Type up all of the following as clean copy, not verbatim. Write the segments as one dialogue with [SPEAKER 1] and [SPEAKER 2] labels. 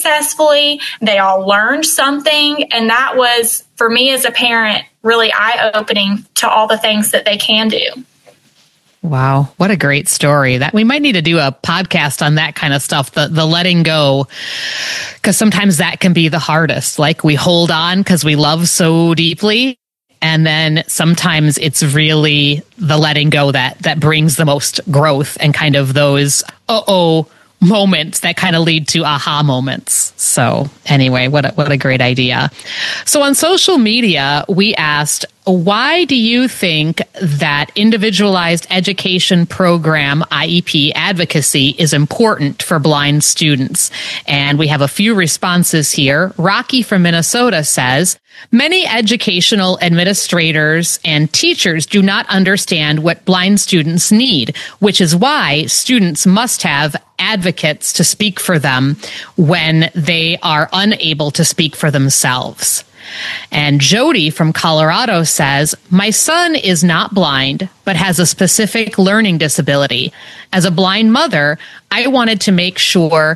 [SPEAKER 1] successfully. They all learned something. And that was, for me as a parent, really eye-opening to all the things that they can do.
[SPEAKER 2] Wow, what a great story. That we might need to do a podcast on that kind of stuff, the letting go, because sometimes that can be the hardest. Like we hold on because we love so deeply. And then sometimes it's really the letting go that brings the most growth and kind of those moments that kind of lead to aha moments. So anyway, what a great idea. So on social media, we asked, why do you think that individualized education program IEP advocacy is important for blind students? And we have a few responses here. Rocky from Minnesota says, many educational administrators and teachers do not understand what blind students need, which is why students must have advocates to speak for them when they are unable to speak for themselves. And Jody from Colorado says, my son is not blind, but has a specific learning disability. As a blind mother, I wanted to make sure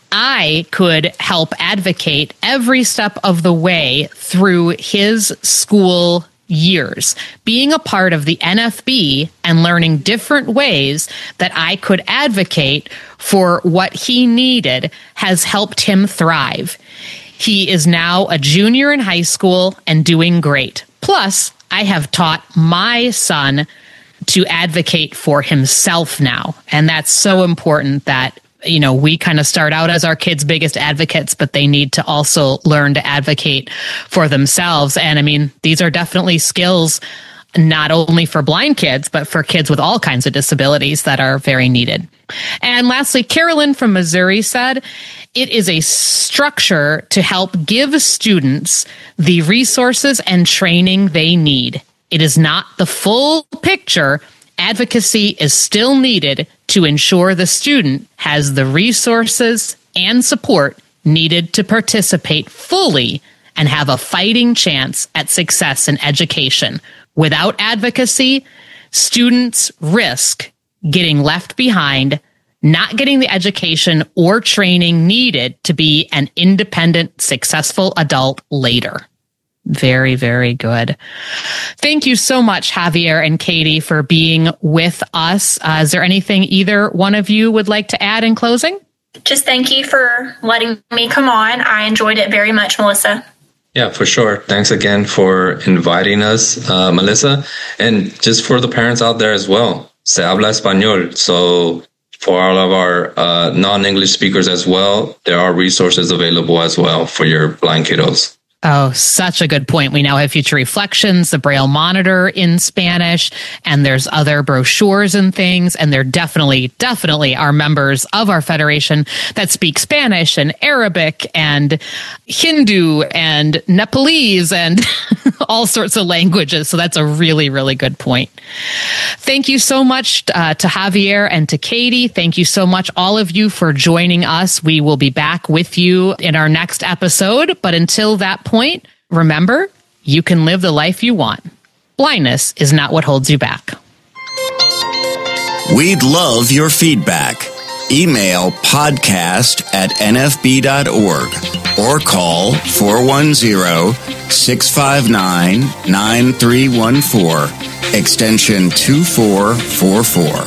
[SPEAKER 2] I could help advocate every step of the way through his school years, being a part of the NFB and learning different ways that I could advocate for what he needed has helped him thrive. He is now a junior in high school and doing great. Plus, I have taught my son to advocate for himself now. And that's so important that, you know, we kind of start out as our kids' biggest advocates, but they need to also learn to advocate for themselves. And I mean, these are definitely skills not only for blind kids, but for kids with all kinds of disabilities that are very needed. And lastly, Carolyn from Missouri said, it is a structure to help give students the resources and training they need. It is not the full picture. Advocacy is still needed to ensure the student has the resources and support needed to participate fully and have a fighting chance at success in education. Without advocacy, students risk getting left behind, not getting the education or training needed to be an independent, successful adult later. Very, very good. Thank you so much, Javier and Katie, for being with us. Is there anything either one of you would like to add in closing?
[SPEAKER 1] Just thank you for letting me come on. I enjoyed it very much, Melissa.
[SPEAKER 3] Yeah, for sure. Thanks again for inviting us, Melissa. And just for the parents out there as well, se habla español. So for all of our non-English speakers as well, there are resources available as well for your blind kiddos.
[SPEAKER 2] Oh, such a good point. We now have Future Reflections, the Braille Monitor in Spanish, and there's other brochures and things. And there definitely are members of our federation that speak Spanish and Arabic and Hindu and Nepalese and all sorts of languages. So that's a really, really good point. Thank you so much to Javier and to Katie. Thank you so much, all of you, for joining us. We will be back with you in our next episode. But until that point, remember, you can live the life you want. Blindness is not what holds you back.
[SPEAKER 4] We'd love your feedback. Email podcast@nfb.org or call 410-659-9314, extension 2444.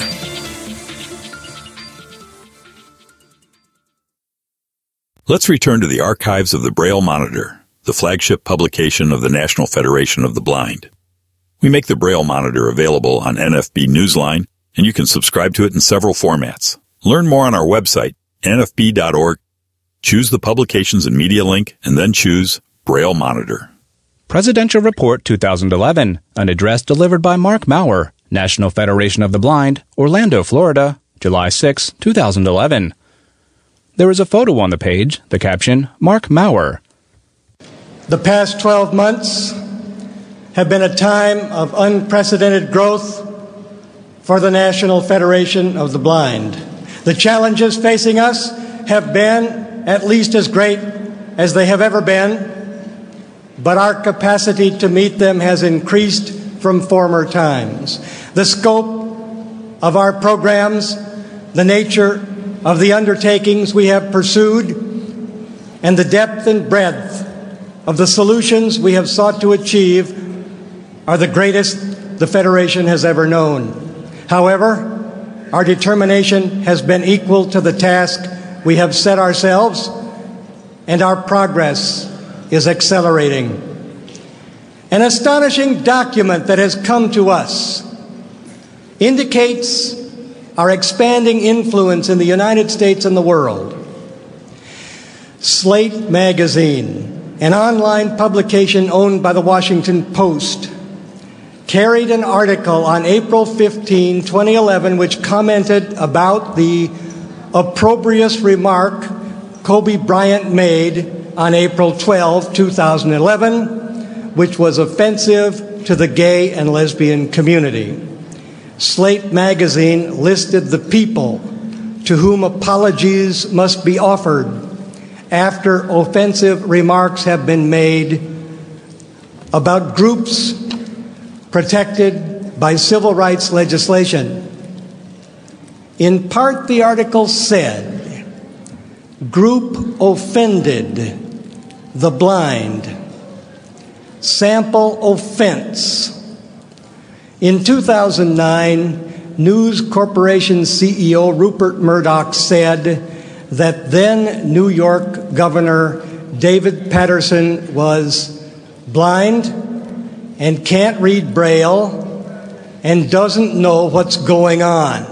[SPEAKER 5] Let's return to the archives of the Braille Monitor, the flagship publication of the National Federation of the Blind. We make the Braille Monitor available on NFB Newsline, and you can subscribe to it in several formats. Learn more on our website, nfb.org. Choose the Publications and Media link, and then choose Braille Monitor.
[SPEAKER 6] Presidential Report 2011, an address delivered by Mark Maurer, National Federation of the Blind, Orlando, Florida, July 6, 2011. There is a photo on the page, the caption, Mark Maurer.
[SPEAKER 7] The past 12 months have been a time of unprecedented growth for the National Federation of the Blind. The challenges facing us have been at least as great as they have ever been, but our capacity to meet them has increased from former times. The scope of our programs, the nature of the undertakings we have pursued, and the depth and breadth of the solutions we have sought to achieve are the greatest the Federation has ever known. However, our determination has been equal to the task we have set ourselves, and our progress is accelerating. An astonishing document that has come to us indicates our expanding influence in the United States and the world. Slate Magazine, an online publication owned by the Washington Post, carried an article on April 15, 2011, which commented about the opprobrious remark Kobe Bryant made on April 12, 2011, which was offensive to the gay and lesbian community. Slate Magazine listed the people to whom apologies must be offered after offensive remarks have been made about groups protected by civil rights legislation. In part, the article said, "Group offended the blind. Sample offense." In 2009, News Corporation CEO Rupert Murdoch said that then New York Governor David Paterson was blind and can't read Braille and doesn't know what's going on.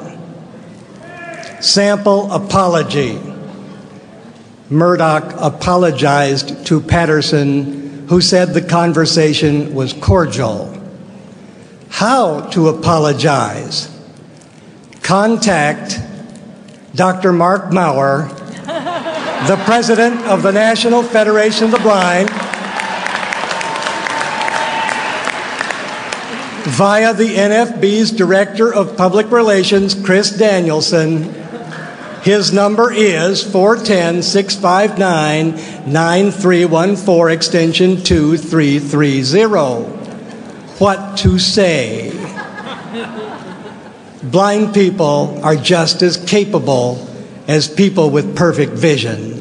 [SPEAKER 7] Sample apology. Murdoch apologized to Paterson, who said the conversation was cordial. How to apologize? Contact Dr. Mark Maurer, the president of the National Federation of the Blind, via the NFB's Director of Public Relations, Chris Danielson. His number is 410-659-9314, extension 2330. What to say? Blind people are just as capable as people with perfect vision.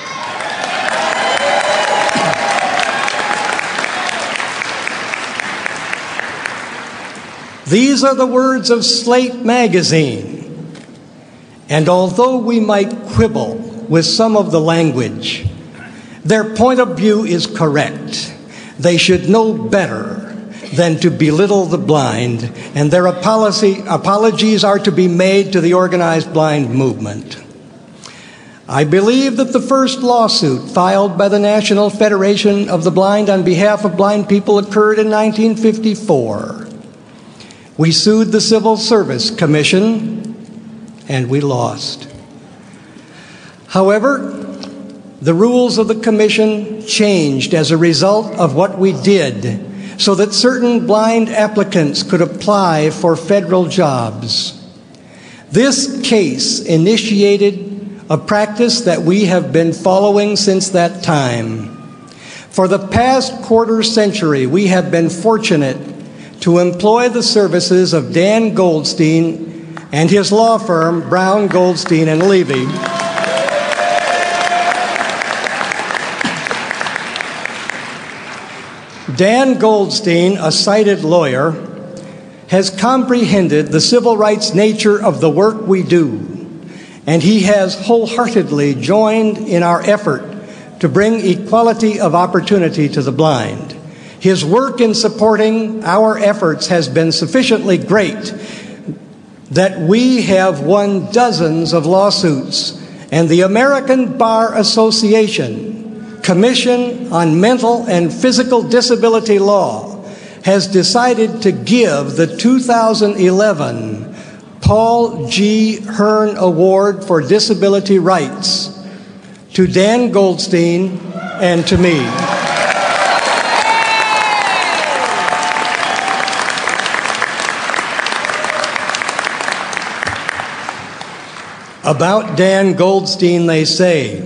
[SPEAKER 7] These are the words of Slate Magazine. And although we might quibble with some of the language, their point of view is correct. They should know better than to belittle the blind, and their apologies are to be made to the organized blind movement. I believe that the first lawsuit filed by the National Federation of the Blind on behalf of blind people occurred in 1954. We sued the Civil Service Commission, and we lost. However, the rules of the commission changed as a result of what we did, so that certain blind applicants could apply for federal jobs. This case initiated a practice that we have been following since that time. For the past quarter century, we have been fortunate to employ the services of Dan Goldstein and his law firm, Brown, Goldstein, and Levy. Dan Goldstein, a cited lawyer, has comprehended the civil rights nature of the work we do, and he has wholeheartedly joined in our effort to bring equality of opportunity to the blind. His work in supporting our efforts has been sufficiently great that we have won dozens of lawsuits, and the American Bar Association Commission on Mental and Physical Disability Law has decided to give the 2011 Paul G. Hearn Award for Disability Rights to Dan Goldstein and to me. About Dan Goldstein, they say,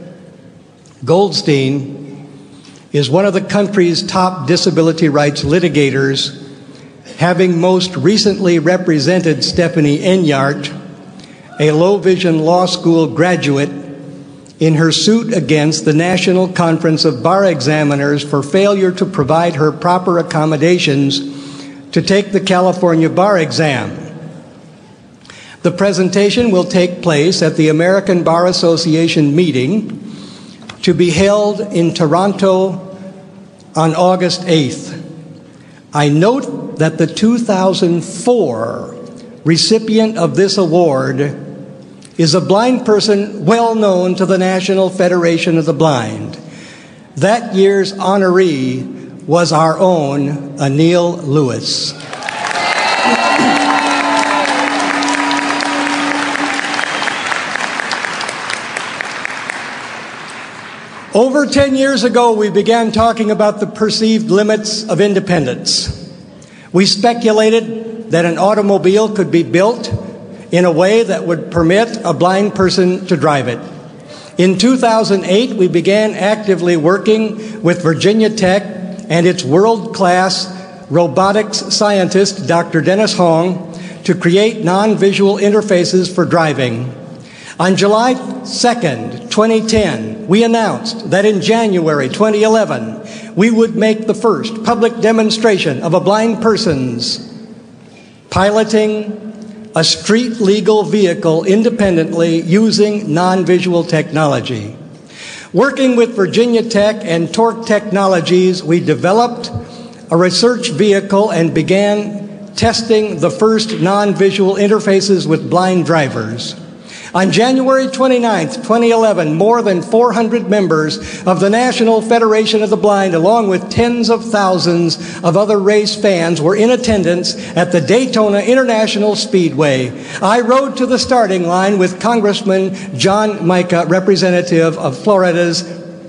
[SPEAKER 7] Goldstein is one of the country's top disability rights litigators, having most recently represented Stephanie Enyart, a low-vision law school graduate in her suit against the National Conference of Bar Examiners for failure to provide her proper accommodations to take the California bar exam. The presentation will take place at the American Bar Association meeting to be held in Toronto on August 8th. I note that the 2004 recipient of this award is a blind person well known to the National Federation of the Blind. That year's honoree was our own Anil Lewis. Over 10 years ago, we began talking about the perceived limits of independence. We speculated that an automobile could be built in a way that would permit a blind person to drive it. In 2008, we began actively working with Virginia Tech and its world-class robotics scientist, Dr. Dennis Hong, to create non-visual interfaces for driving. On July 2nd, 2010, we announced that in January 2011, we would make the first public demonstration of a blind person's piloting a street-legal vehicle independently using non-visual technology. Working with Virginia Tech and Torque Technologies, we developed a research vehicle and began testing the first non-visual interfaces with blind drivers. On January 29th, 2011, more than 400 members of the National Federation of the Blind, along with tens of thousands of other race fans, were in attendance at the Daytona International Speedway. I rode to the starting line with Congressman John Mica, representative of Florida's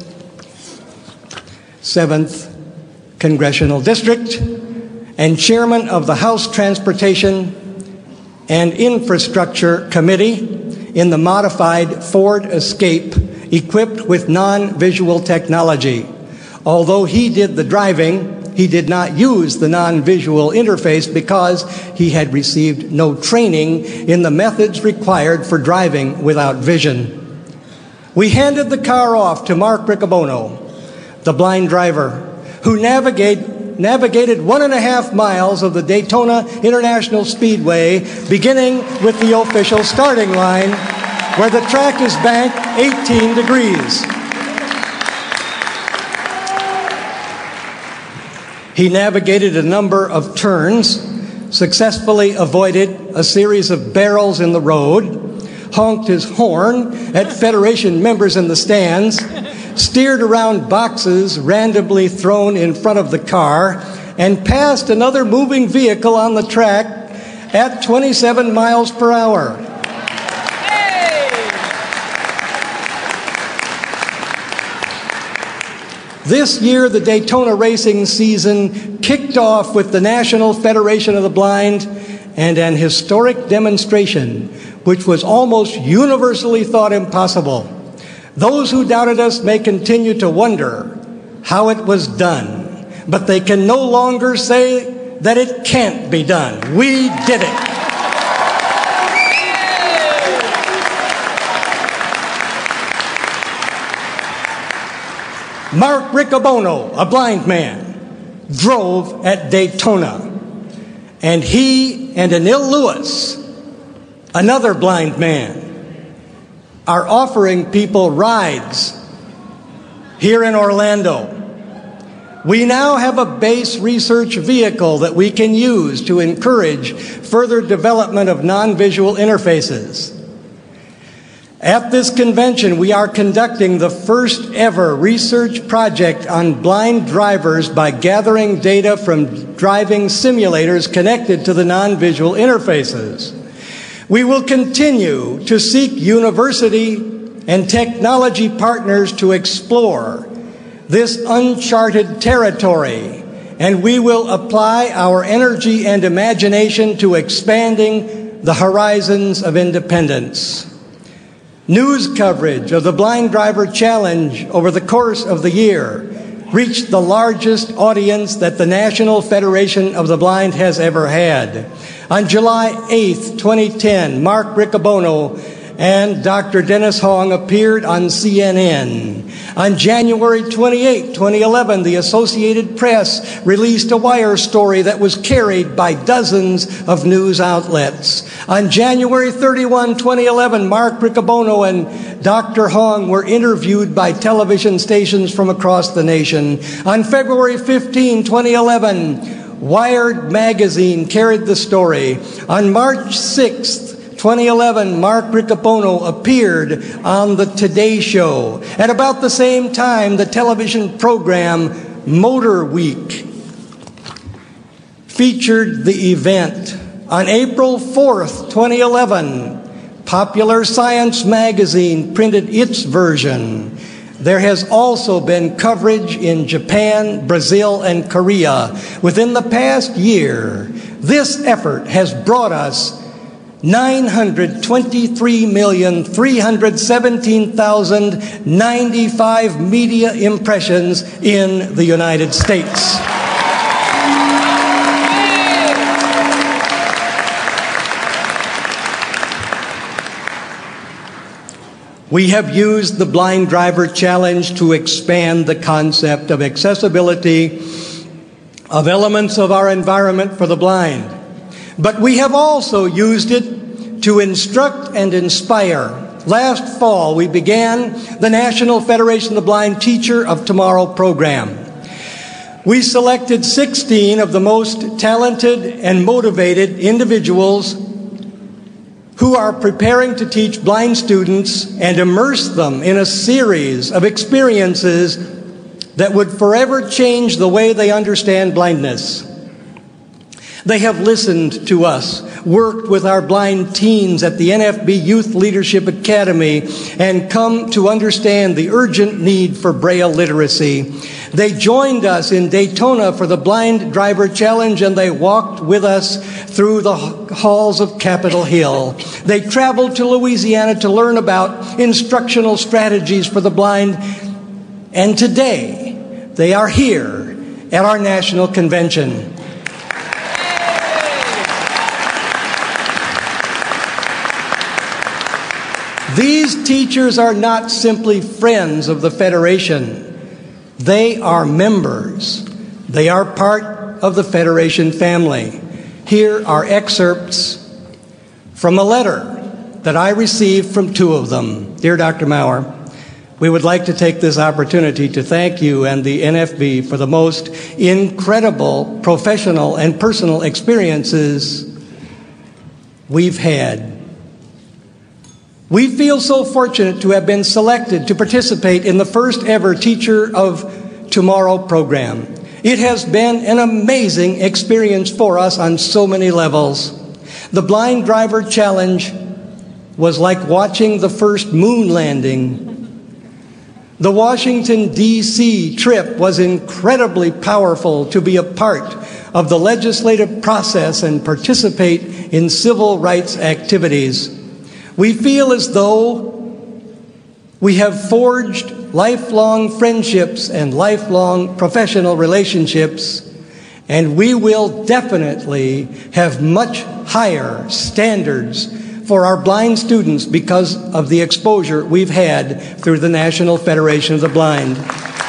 [SPEAKER 7] 7th Congressional District and chairman of the House Transportation and Infrastructure Committee, in the modified Ford Escape equipped with non-visual technology. Although he did the driving, he did not use the non-visual interface because he had received no training in the methods required for driving without vision. We handed the car off to Mark Riccobono, the blind driver, who navigated 1.5 miles of the Daytona International Speedway, beginning with the official starting line, where the track is banked 18 degrees. He navigated a number of turns, successfully avoided a series of barrels in the road, honked his horn at Federation members in the stands, steered around boxes randomly thrown in front of the car, and passed another moving vehicle on the track at 27 miles per hour. This year, the Daytona racing season kicked off with the National Federation of the Blind and an historic demonstration, which was almost universally thought impossible. Those who doubted us may continue to wonder how it was done, but they can no longer say that it can't be done. We did it. Mark Riccobono, a blind man, drove at Daytona, and he and Anil Lewis, another blind man, are offering people rides here in Orlando. We now have a base research vehicle that we can use to encourage further development of non-visual interfaces. At this convention, we are conducting the first ever research project on blind drivers by gathering data from driving simulators connected to the non-visual interfaces. We will continue to seek university and technology partners to explore this uncharted territory, and we will apply our energy and imagination to expanding the horizons of independence. News coverage of the Blind Driver Challenge over the course of the year reached the largest audience that the National Federation of the Blind has ever had. On July 8th, 2010, Mark Riccobono and Dr. Dennis Hong appeared on CNN. On January 28, 2011, the Associated Press released a wire story that was carried by dozens of news outlets. On January 31, 2011, Mark Riccobono and Dr. Hong were interviewed by television stations from across the nation. On February 15, 2011, Wired magazine carried the story. On March 6, 2011, Mark Riccobono appeared on the Today Show. At about the same time, the television program Motor Week featured the event. On April 4th, 2011, Popular Science magazine printed its version. There has also been coverage in Japan, Brazil, and Korea. Within the past year, this effort has brought us 923,317,095 media impressions in the United States. We have used the Blind Driver Challenge to expand the concept of accessibility of elements of our environment for the blind. But we have also used it to instruct and inspire. Last fall, we began the National Federation of the Blind Teacher of Tomorrow program. We selected 16 of the most talented and motivated individuals who are preparing to teach blind students and immerse them in a series of experiences that would forever change the way they understand blindness. They have listened to us, worked with our blind teens at the NFB Youth Leadership Academy, and come to understand the urgent need for Braille literacy. They joined us in Daytona for the Blind Driver Challenge, and they walked with us through the halls of Capitol Hill. They traveled to Louisiana to learn about instructional strategies for the blind, and today they are here at our national convention. These teachers are not simply friends of the Federation. They are members. They are part of the Federation family. Here are excerpts from a letter that I received from two of them. Dear Dr. Maurer, we would like to take this opportunity to thank you and the NFB for the most incredible professional and personal experiences we've had. We feel so fortunate to have been selected to participate in the first ever Teacher of Tomorrow program. It has been an amazing experience for us on so many levels. The Blind Driver Challenge was like watching the first moon landing. The Washington, D.C. trip was incredibly powerful to be a part of the legislative process and participate in civil rights activities. We feel as though we have forged lifelong friendships and lifelong professional relationships, and we will definitely have much higher standards for our blind students because of the exposure we've had through the National Federation of the Blind.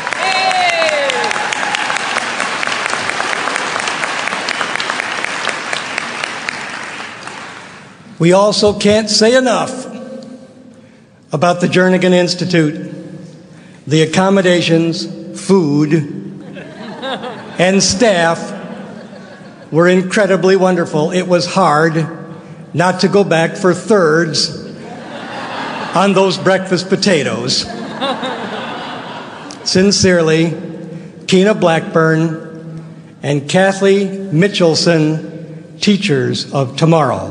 [SPEAKER 7] We also can't say enough about the Jernigan Institute. The accommodations, food, and staff were incredibly wonderful. It was hard not to go back for thirds on those breakfast potatoes. Sincerely, Keena Blackburn and Kathy Mitchelson, Teachers of Tomorrow.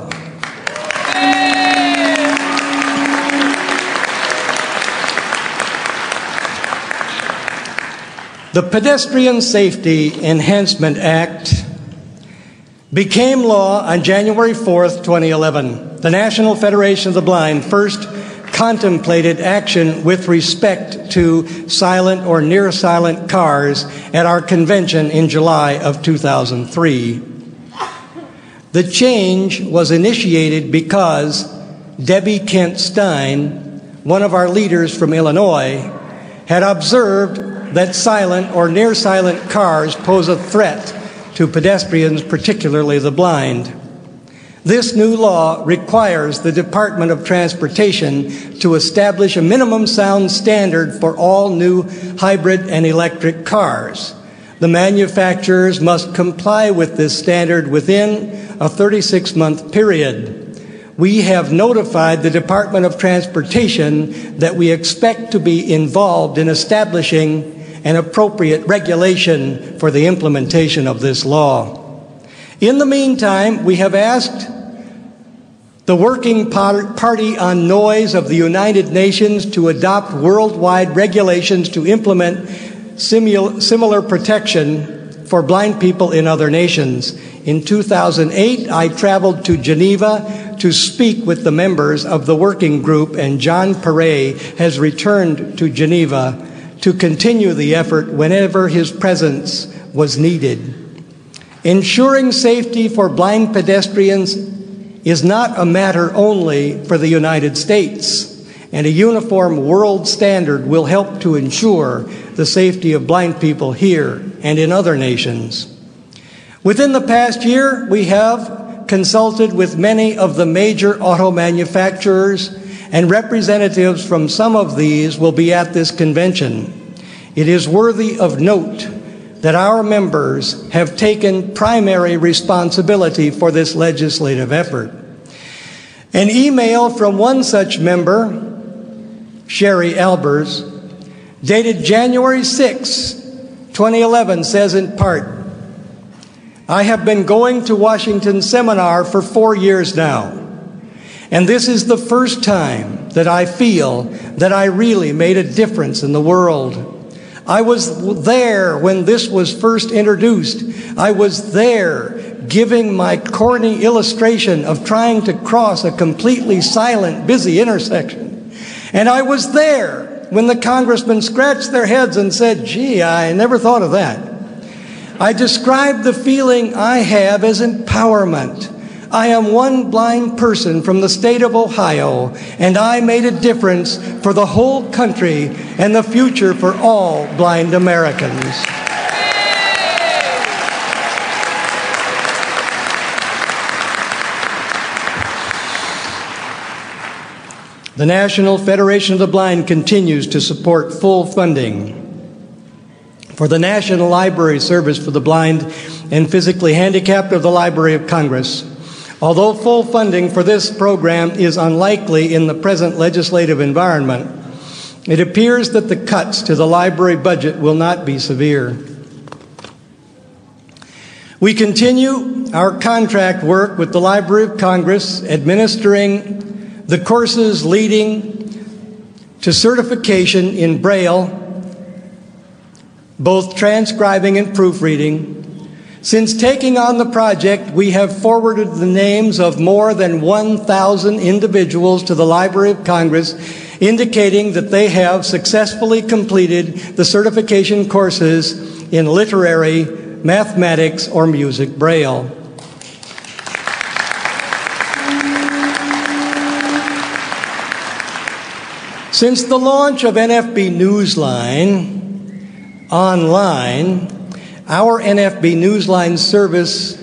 [SPEAKER 7] The Pedestrian Safety Enhancement Act became law on January 4th, 2011. The National Federation of the Blind first contemplated action with respect to silent or near silent cars at our convention in July of 2003. The change was initiated because Debbie Kent Stein, one of our leaders from Illinois, had observed that silent or near silent cars pose a threat to pedestrians, particularly the blind. This new law requires the Department of Transportation to establish a minimum sound standard for all new hybrid and electric cars. The manufacturers must comply with this standard within a 36-month period. We have notified the Department of Transportation that we expect to be involved in establishing an appropriate regulation for the implementation of this law. In the meantime, we have asked the Working Party on Noise of the United Nations to adopt worldwide regulations to implement similar protection for blind people in other nations. In 2008, I traveled to Geneva to speak with the members of the working group, and John Perret has returned to Geneva to continue the effort whenever his presence was needed. Ensuring safety for blind pedestrians is not a matter only for the United States, and a uniform world standard will help to ensure the safety of blind people here and in other nations. Within the past year, we have consulted with many of the major auto manufacturers, and representatives from some of these will be at this convention. It is worthy of note that our members have taken primary responsibility for this legislative effort. An email from one such member, Sherry Albers, dated January 6, 2011, says in part, "I have been going to Washington Seminar for 4 years now, and this is the first time that I feel that I really made a difference in the world. I was there when this was first introduced. I was there giving my corny illustration of trying to cross a completely silent, busy intersection. And I was there when the congressmen scratched their heads and said, gee, I never thought of that. I described the feeling I have as empowerment. I am one blind person from the state of Ohio, and I made a difference for the whole country and the future for all blind Americans." The National Federation of the Blind continues to support full funding for the National Library Service for the Blind and Physically Handicapped of the Library of Congress. Although full funding for this program is unlikely in the present legislative environment, it appears that the cuts to the library budget will not be severe. We continue our contract work with the Library of Congress, administering the courses leading to certification in Braille, both transcribing and proofreading. Since taking on the project, we have forwarded the names of more than 1,000 individuals to the Library of Congress, indicating that they have successfully completed the certification courses in literary, mathematics, or music Braille. Since the launch of NFB Newsline online, our NFB Newsline service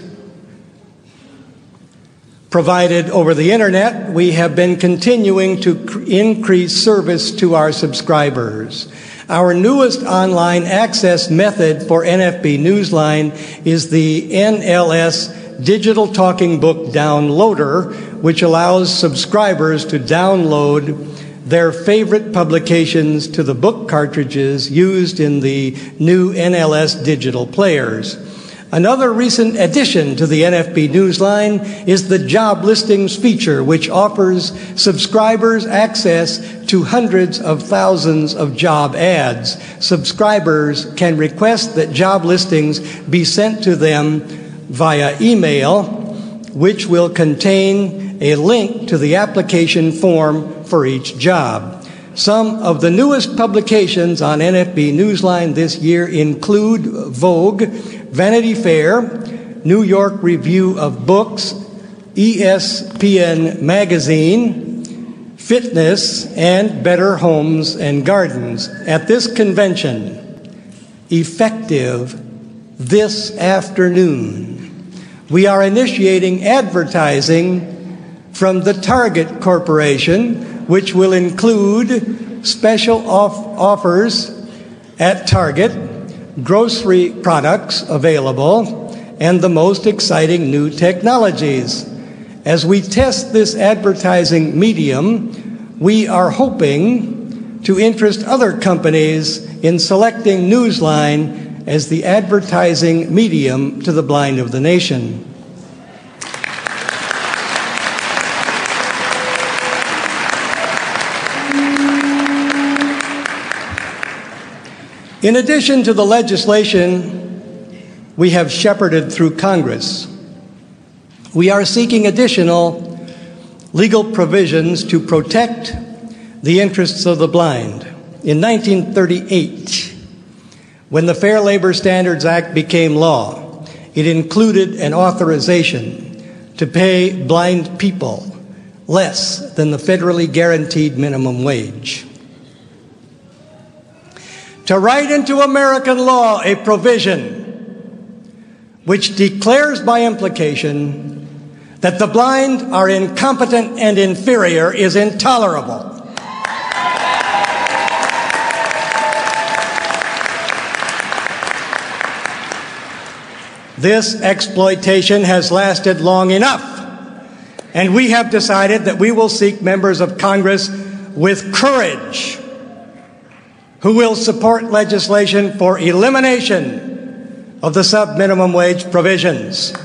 [SPEAKER 7] provided over the internet, we have been continuing to increase service to our subscribers. Our newest online access method for NFB Newsline is the NLS Digital Talking Book Downloader, which allows subscribers to download their favorite publications to the book cartridges used in the new NLS digital players. Another recent addition to the NFB Newsline is the job listings feature, which offers subscribers access to hundreds of thousands of job ads. Subscribers can request that job listings be sent to them via email, which will contain a link to the application form for each job. Some of the newest publications on NFB Newsline this year include Vogue, Vanity Fair, New York Review of Books, ESPN Magazine, fitness, and better homes and gardens. At this convention, effective this afternoon, we are initiating advertising from the Target Corporation, which will include special offers at Target, grocery products available, and the most exciting new technologies. As we test this advertising medium, we are hoping to interest other companies in selecting Newsline as the advertising medium to the blind of the nation. In addition to the legislation we have shepherded through Congress, we are seeking additional legal provisions to protect the interests of the blind. In 1938, when the Fair Labor Standards Act became law, it included an authorization to pay blind people less than the federally guaranteed minimum wage. To write into American law a provision which declares by implication that the blind are incompetent and inferior is intolerable. This exploitation has lasted long enough, and we have decided that we will seek members of Congress with courage who will support legislation for elimination of the sub-minimum wage provisions.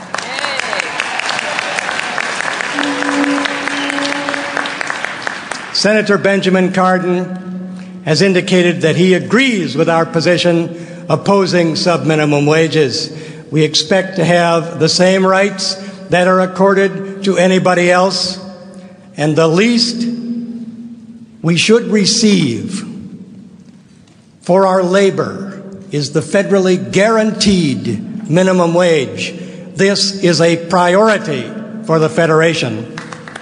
[SPEAKER 7] Senator Benjamin Cardin has indicated that he agrees with our position opposing sub-minimum wages. We expect to have the same rights that are accorded to anybody else, and the least we should receive for our labor is the federally guaranteed minimum wage. This is a priority for the Federation.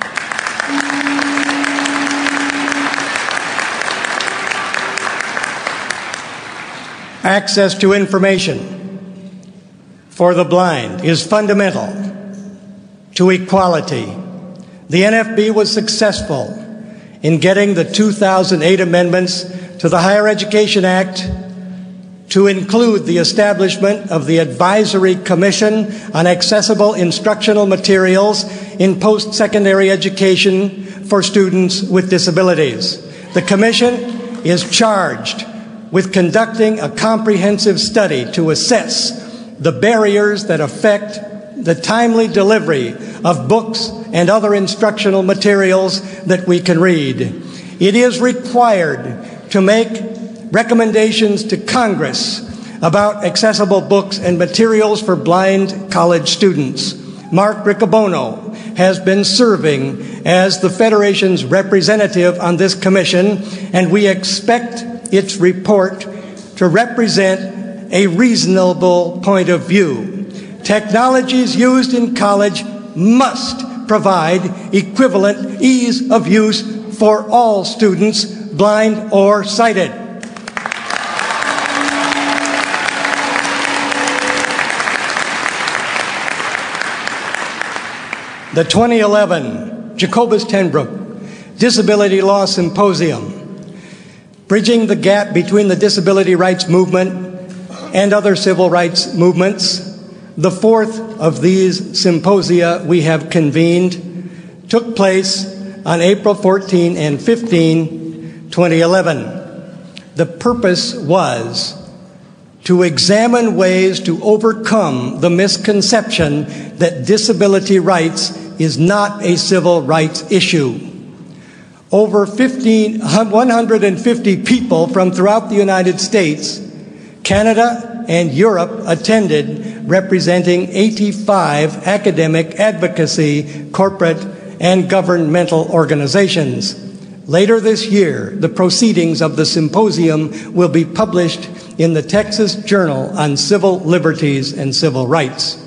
[SPEAKER 7] Access to information for the blind is fundamental to equality. The NFB was successful in getting the 2008 amendments to the Higher Education Act to include the establishment of the Advisory Commission on Accessible Instructional Materials in Post-Secondary Education for Students with Disabilities. The Commission is charged with conducting a comprehensive study to assess the barriers that affect the timely delivery of books and other instructional materials that we can read. It is required to make recommendations to Congress about accessible books and materials for blind college students. Mark Riccobono has been serving as the Federation's representative on this commission, and we expect its report to represent a reasonable point of view. Technologies used in college must provide equivalent ease of use for all students, blind or sighted. The 2011 Jacobus Tenbrook Disability Law Symposium, Bridging the Gap Between the Disability Rights Movement and Other Civil Rights Movements, the fourth of these symposia we have convened, took place on April 14 and 15, 2011. The purpose was to examine ways to overcome the misconception that disability rights is not a civil rights issue. Over 150 people from throughout the United States, Canada, and Europe attended, representing 85 academic, advocacy, corporate, and governmental organizations. Later this year, the proceedings of the symposium will be published in the Texas Journal on Civil Liberties and Civil Rights.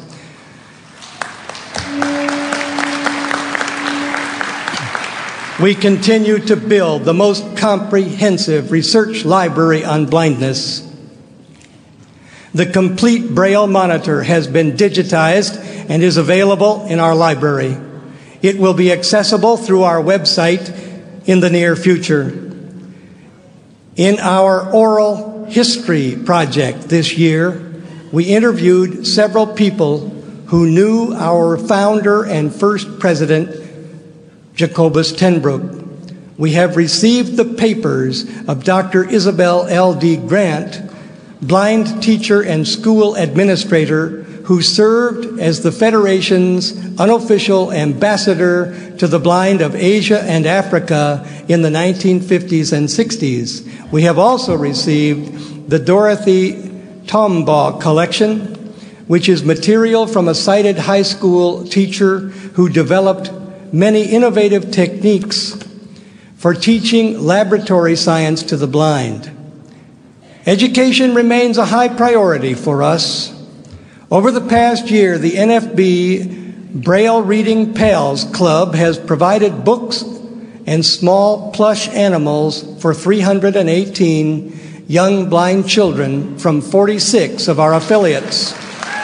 [SPEAKER 7] we continue to build the most comprehensive research library on blindness. The complete Braille monitor has been digitized and is available in our library. It will be accessible through our website in the near future. In our oral history project this year, we interviewed several people who knew our founder and first president, Jacobus ten Broek. We have received the papers of Dr. Isabel L.D. Grant, blind teacher and school administrator who served as the Federation's unofficial ambassador to the blind of Asia and Africa in the 1950s and 60s. We have also received the Dorothy Tombaugh collection, which is material from a cited high school teacher who developed many innovative techniques for teaching laboratory science to the blind. Education remains a high priority for us. Over the past year, the NFB Braille Reading Pals Club has provided books and small plush animals for 318 young blind children from 46 of our affiliates.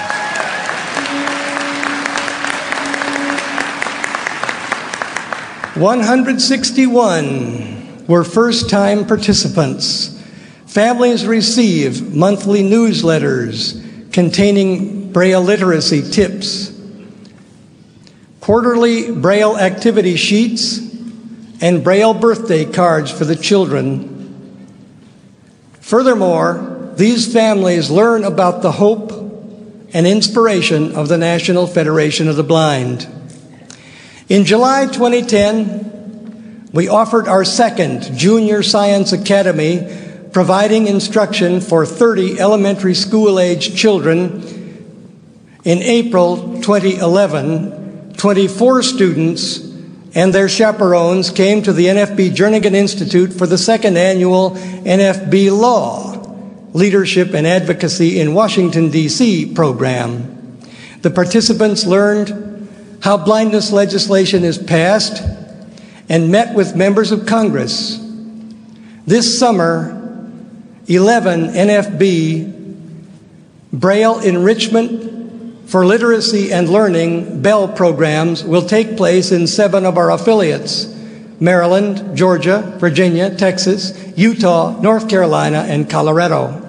[SPEAKER 7] 161 were first-time participants. Families receive monthly newsletters containing Braille literacy tips, quarterly Braille activity sheets, and Braille birthday cards for the children. Furthermore, these families learn about the hope and inspiration of the National Federation of the Blind. In July 2010, we offered our second Junior Science Academy, providing instruction for 30 elementary school-age children. In April 2011, 24 students and their chaperones came to the NFB Jernigan Institute for the second annual NFB Law, Leadership and Advocacy in Washington, D.C. program. The participants learned how blindness legislation is passed and met with members of Congress. This summer, 11 NFB Braille Enrichment for Literacy and Learning Bell programs will take place in 7 of our affiliates: Maryland, Georgia, Virginia, Texas, Utah, North Carolina, and Colorado.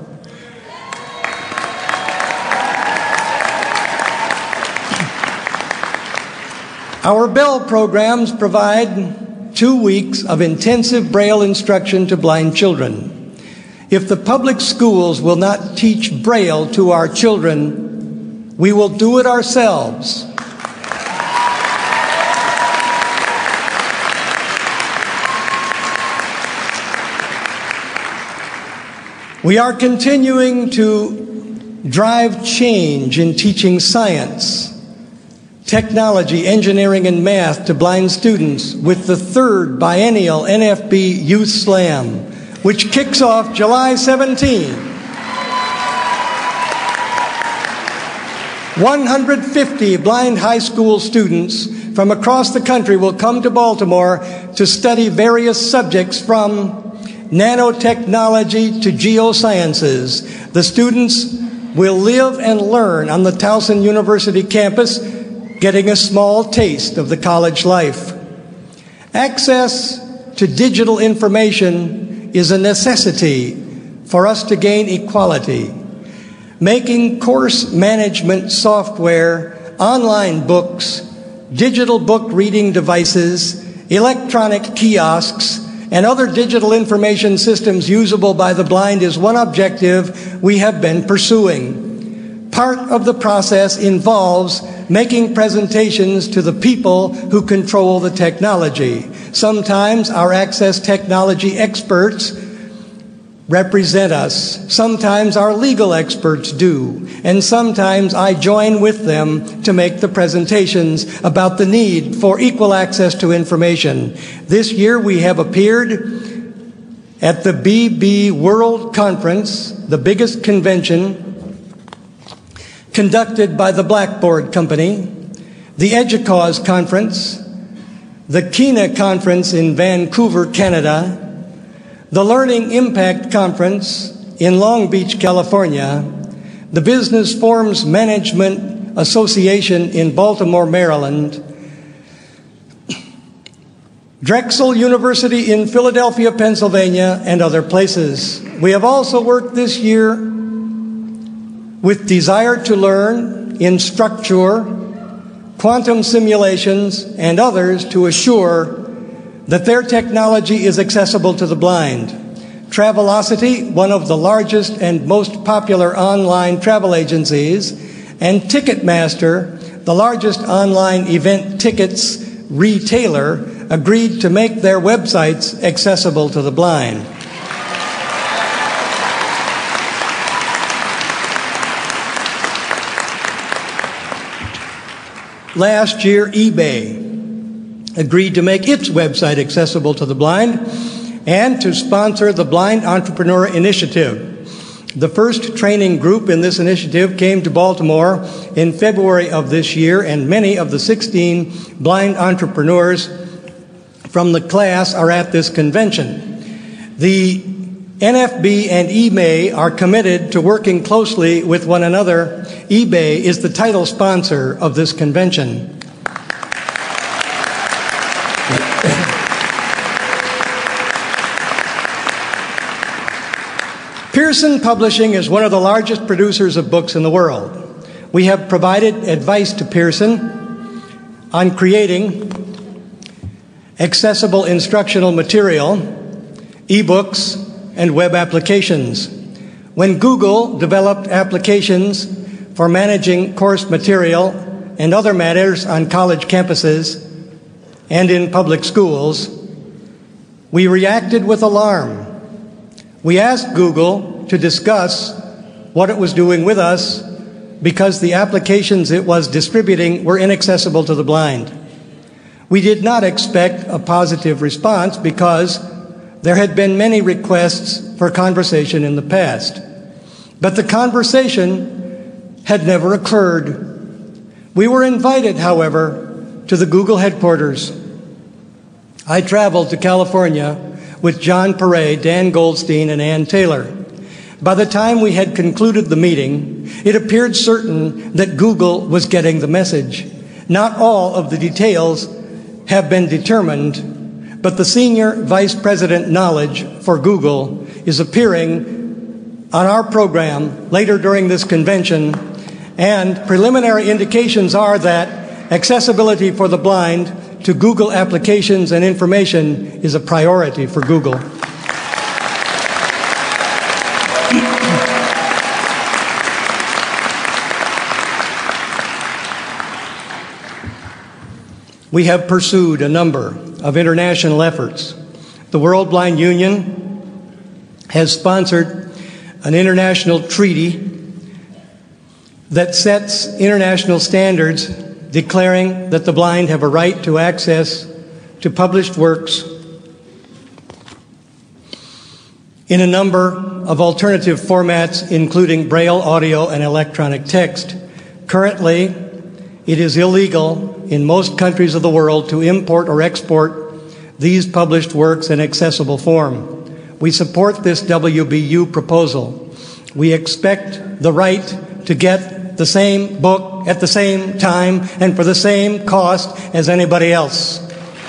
[SPEAKER 7] Our Bell programs provide 2 weeks of intensive Braille instruction to blind children. If the public schools will not teach Braille to our children, we will do it ourselves. We are continuing to drive change in teaching science, technology, engineering, and math to blind students with the 3rd biennial NFB Youth Slam, which kicks off July 17. 150 blind high school students from across the country will come to Baltimore to study various subjects from nanotechnology to geosciences. The students will live and learn on the Towson University campus, getting a small taste of the college life. Access to digital information is a necessity for us to gain equality. Making course management software, online books, digital book reading devices, electronic kiosks, and other digital information systems usable by the blind is one objective we have been pursuing. Part of the process involves making presentations to the people who control the technology. Sometimes our access technology experts represent us. Sometimes our legal experts do. And sometimes I join with them to make the presentations about the need for equal access to information. This year we have appeared at the BB World Conference, the biggest convention conducted by the Blackboard Company, the EDUCAUSE Conference, the KINA Conference in Vancouver, Canada, the Learning Impact Conference in Long Beach, California, the Business Forms Management Association in Baltimore, Maryland, Drexel University in Philadelphia, Pennsylvania, and other places. We have also worked this year with Desire to Learn, Instructure, Quantum Simulations, and others to assure that their technology is accessible to the blind. Travelocity, one of the largest and most popular online travel agencies, and Ticketmaster, the largest online event tickets retailer, agreed to make their websites accessible to the blind. Last year, eBay agreed to make its website accessible to the blind and to sponsor the Blind Entrepreneur Initiative. The first training group in this initiative came to Baltimore in February of this year, and many of the 16 blind entrepreneurs from the class are at this convention. The NFB and eBay are committed to working closely with one another. eBay is the title sponsor of this convention. Pearson Publishing is one of the largest producers of books in the world. We have provided advice to Pearson on creating accessible instructional material, ebooks, and web applications. When Google developed applications for managing course material and other matters on college campuses and in public schools, we reacted with alarm. We asked Google to discuss what it was doing with us because the applications it was distributing were inaccessible to the blind. We did not expect a positive response because there had been many requests for conversation in the past. But the conversation had never occurred. We were invited, however, to the Google headquarters. I traveled to California with John Perret, Dan Goldstein, and Ann Taylor. By the time we had concluded the meeting, it appeared certain that Google was getting the message. Not all of the details have been determined, but the Senior Vice President Knowledge for Google is appearing on our program later during this convention, and preliminary indications are that accessibility for the blind to Google applications and information is a priority for Google. We have pursued a number of international efforts. The World Blind Union has sponsored an international treaty that sets international standards declaring that the blind have a right to access to published works in a number of alternative formats, including Braille, audio, and electronic text. Currently, it is illegal in most countries of the world to import or export these published works in accessible form. We support this WBU proposal. We expect the right to get the same book at the same time and for the same cost as anybody else.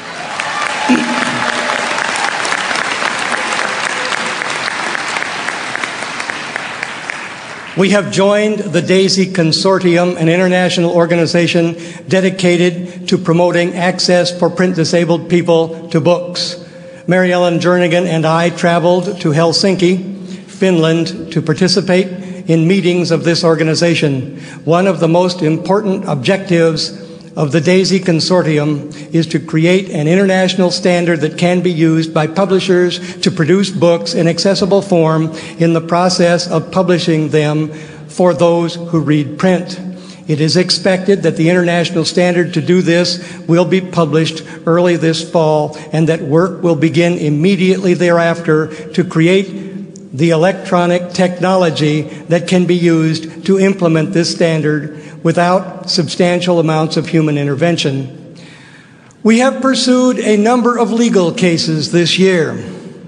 [SPEAKER 7] We have joined the DAISY Consortium, an international organization dedicated to promoting access for print-disabled people to books. Mary Ellen Jernigan and I traveled to Helsinki, Finland, to participate in meetings of this organization. One of the most important objectives of the DAISY Consortium is to create an international standard that can be used by publishers to produce books in accessible form in the process of publishing them for those who read print. It is expected that the international standard to do this will be published early this fall, and that work will begin immediately thereafter to create the electronic technology that can be used to implement this standard without substantial amounts of human intervention. We have pursued a number of legal cases this year.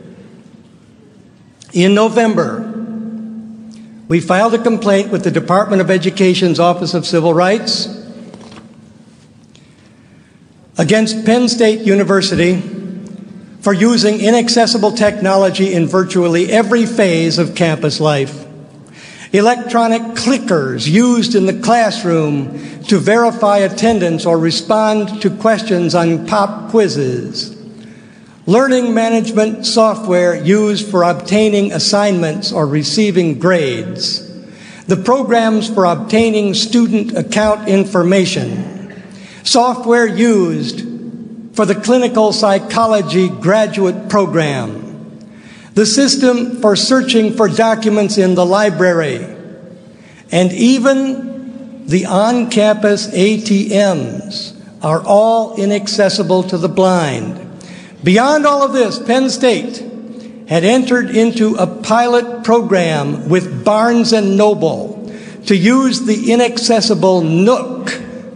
[SPEAKER 7] In November, we filed a complaint with the Department of Education's Office of Civil Rights against Penn State University for using inaccessible technology in virtually every phase of campus life. Electronic clickers used in the classroom to verify attendance or respond to questions on pop quizzes. Learning management software used for obtaining assignments or receiving grades. The programs for obtaining student account information. Software used for the clinical psychology graduate program. The system for searching for documents in the library, and even the on-campus ATMs are all inaccessible to the blind. Beyond all of this, Penn State had entered into a pilot program with Barnes & Noble to use the inaccessible Nook,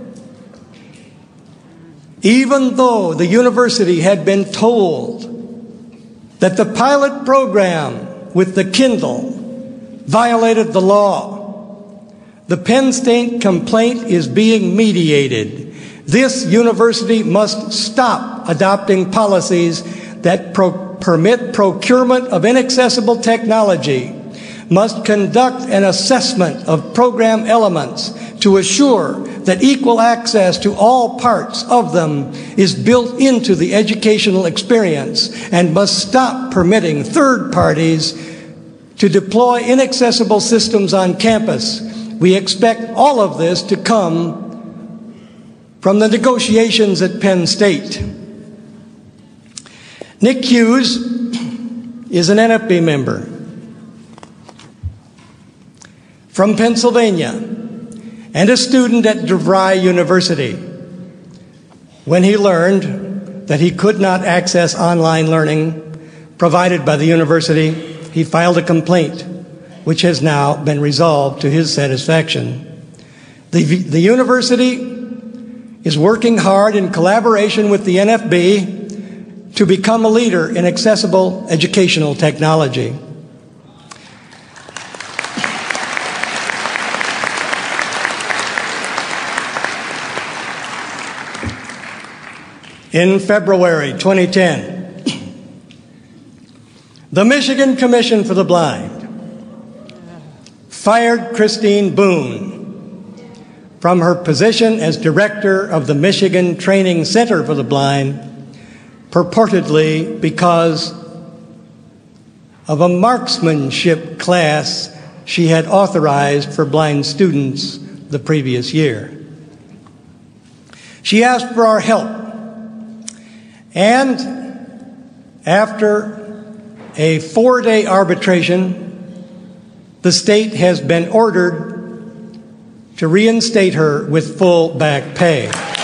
[SPEAKER 7] even though the university had been told that the pilot program with the Kindle violated the law. The Penn State complaint is being mediated. This university must stop adopting policies that permit procurement of inaccessible technology, must conduct an assessment of program elements to assure that equal access to all parts of them is built into the educational experience, and must stop permitting third parties to deploy inaccessible systems on campus. We expect all of this to come from the negotiations at Penn State. Nick Hughes is an NFB member from Pennsylvania and a student at DeVry University. When he learned that he could not access online learning provided by the university, he filed a complaint, which has now been resolved to his satisfaction. The university is working hard in collaboration with the NFB to become a leader in accessible educational technology. In February 2010, the Michigan Commission for the Blind fired Christine Boone from her position as director of the Michigan Training Center for the Blind, purportedly because of a marksmanship class she had authorized for blind students the previous year. She asked for our help. And after a 4-day arbitration, the state has been ordered to reinstate her with full back pay.